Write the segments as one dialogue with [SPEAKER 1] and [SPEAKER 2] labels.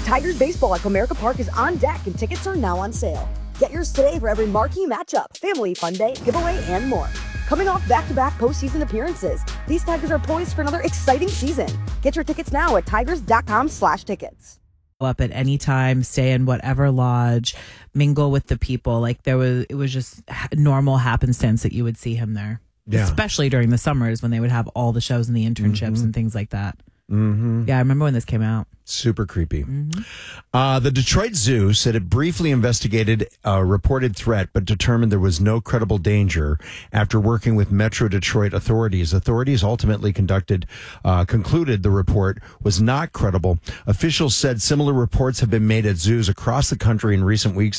[SPEAKER 1] Tigers baseball at Comerica Park is on deck and tickets are now on sale. Get yours today for every marquee matchup, family fun day, giveaway, and more. Coming off back-to-back postseason appearances, these Tigers are poised for another exciting season. Get your tickets now at tigers.com/tickets.
[SPEAKER 2] Up at any time, stay in whatever lodge, mingle with the people. Like it was just normal happenstance that you would see him there. Yeah. Especially during the summers when they would have all the shows and the internships and things like that. Mm-hmm. Yeah, I remember when this came out.
[SPEAKER 3] Super creepy. The Detroit Zoo said it briefly investigated a reported threat, but determined there was no credible danger after working with Metro Detroit authorities. Authorities ultimately concluded the report was not credible. Officials said similar reports have been made at zoos across the country in recent weeks.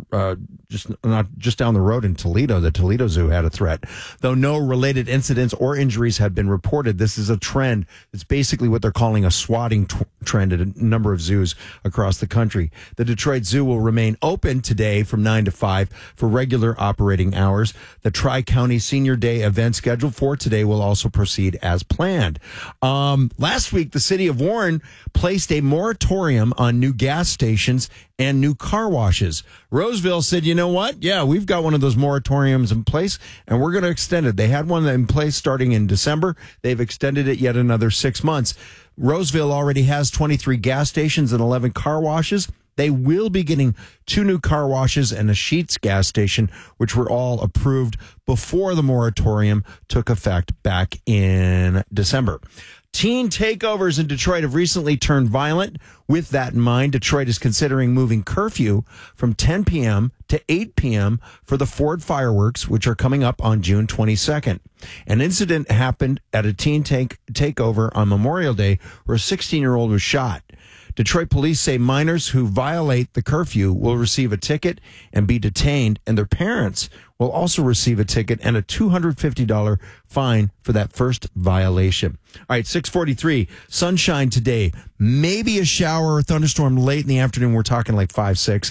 [SPEAKER 3] Just down the road in Toledo, the Toledo Zoo had a threat. Though no related incidents or injuries have been reported, this is a trend. It's basically what they're calling a swatting trend at a number of zoos across the country. The Detroit Zoo will remain open today from 9 to 5 for regular operating hours. The Tri-County Senior Day event scheduled for today will also proceed as planned. Last week, the city of Warren placed a moratorium on new gas stations and new car washes. Roseville said, you know what? Yeah, we've got one of those moratoriums in place, and we're going to extend it. They had one in place starting in December. They've extended it yet another 6 months. Roseville already has 23 gas stations and 11 car washes. They will be getting 2 new car washes and a Sheetz gas station, which were all approved before the moratorium took effect back in December. Teen takeovers in Detroit have recently turned violent. With that in mind, Detroit is considering moving curfew from 10 p.m. to 8 p.m. for the Ford fireworks, which are coming up on June 22nd. An incident happened at a teen takeover on Memorial Day where a 16-year-old was shot. Detroit police say minors who violate the curfew will receive a ticket and be detained, and their parents will also receive a ticket and a $250 fine for that first violation. All right, 6:43, sunshine today. Maybe a shower or thunderstorm late in the afternoon. We're talking like 5, 6.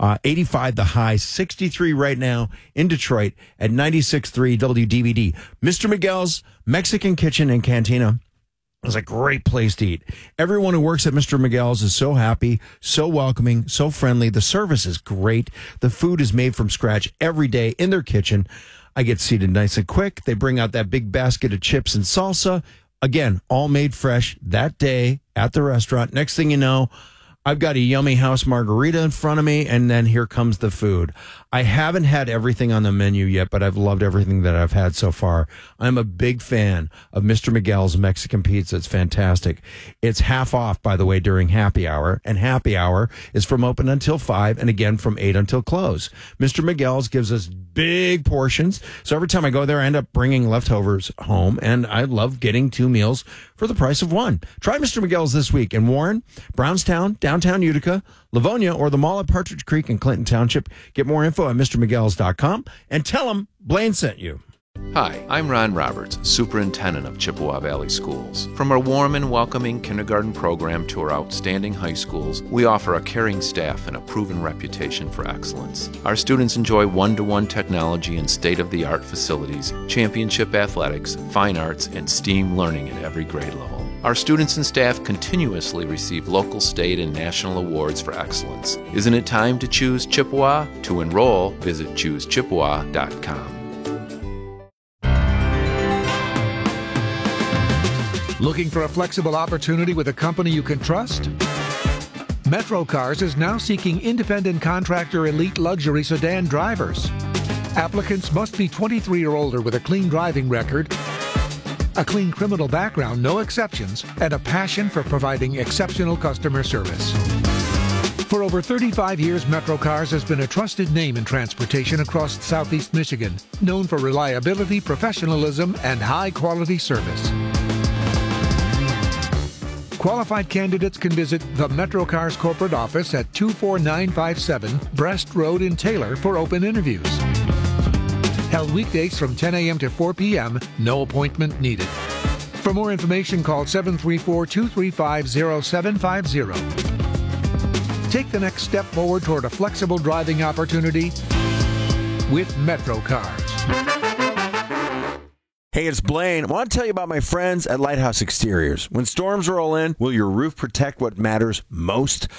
[SPEAKER 3] 85 the high, 63 right now in Detroit at 96.3 WDVD. Mr. Miguel's Mexican Kitchen and Cantina. It's a great place to eat. Everyone who works at Mr. Miguel's is so happy, so welcoming, so friendly. The service is great. The food is made from scratch every day in their kitchen. I get seated nice and quick. They bring out that big basket of chips and salsa. Again, all made fresh that day at the restaurant. Next thing you know, I've got a yummy house margarita in front of me, and then here comes the food. I haven't had everything on the menu yet, but I've loved everything that I've had so far. I'm a big fan of Mr. Miguel's Mexican pizza. It's fantastic. It's half off, by the way, during happy hour, and happy hour is from open until 5 and again from 8 until close. Mr. Miguel's gives us big portions, so every time I go there, I end up bringing leftovers home, and I love getting 2 meals for the price of 1. Try Mr. Miguel's this week in Warren, Brownstown, downtown Utica, Livonia, or the mall at Partridge Creek in Clinton Township. Get more info at MrMiguel's.com and tell them Blaine sent you.
[SPEAKER 4] Hi, I'm Ron Roberts, Superintendent of Chippewa Valley Schools. From our warm and welcoming kindergarten program to our outstanding high schools, we offer a caring staff and a proven reputation for excellence. Our students enjoy one-to-one technology and state-of-the-art facilities, championship athletics, fine arts, and STEAM learning at every grade level. Our students and staff continuously receive local, state, and national awards for excellence. Isn't it time to choose Chippewa? To enroll, visit choosechippewa.com.
[SPEAKER 5] Looking for a flexible opportunity with a company you can trust? Metro Cars is now seeking independent contractor elite luxury sedan drivers. Applicants must be 23 or older with a clean driving record, a clean criminal background, no exceptions, and a passion for providing exceptional customer service. For over 35 years, Metro Cars has been a trusted name in transportation across Southeast Michigan, known for reliability, professionalism, and high-quality service. Qualified candidates can visit the Metro Cars corporate office at 24957 Brest Road in Taylor for open interviews. Held weekdays from 10 a.m. to 4 p.m., no appointment needed. For more information, call 734-235-0750. Take the next step forward toward a flexible driving opportunity with Metro Cars.
[SPEAKER 3] Hey, it's Blaine. I want to tell you about my friends at Lighthouse Exteriors. When storms roll in, will your roof protect what matters most?